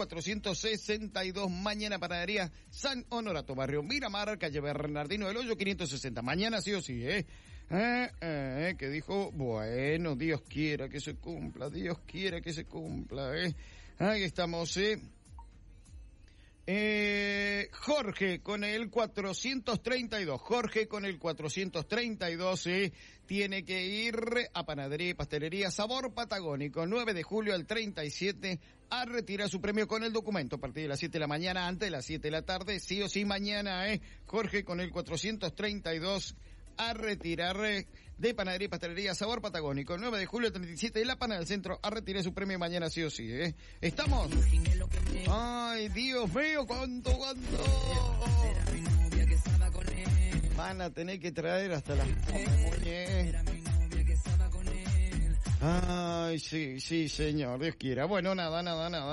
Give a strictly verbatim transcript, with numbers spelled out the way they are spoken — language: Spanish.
cuatrocientos sesenta y dos. Mañana panadería San Honorato, barrio Miramar, calle Bernardino del Hoyo, quinientos sesenta. Mañana sí o sí, ¿eh? Eh, eh, que dijo, bueno, Dios quiera que se cumpla, Dios quiera que se cumpla, ¿eh? Ahí estamos, ¿eh? Eh, Jorge con el cuatrocientos treinta y dos, Jorge con el cuatrocientos treinta y dos, eh, tiene que ir a Panadería y Pastelería Sabor Patagónico, nueve de julio al treinta y siete, a retirar su premio con el documento a partir de las siete de la mañana, antes de las siete de la tarde, sí o sí mañana, eh, Jorge con el cuatrocientos treinta y dos, a retirar eh, de Panadería y Pastelería Sabor Patagónico, nueve de julio al treinta y siete, de La Pana del Centro, a retirar su premio mañana sí o sí, eh. ¿Estamos? Ay, Dios mío, cuánto, cuánto. Van a tener que traer hasta las muñecas. Ay, sí, sí, señor, Dios quiera. Bueno, nada, nada, nada.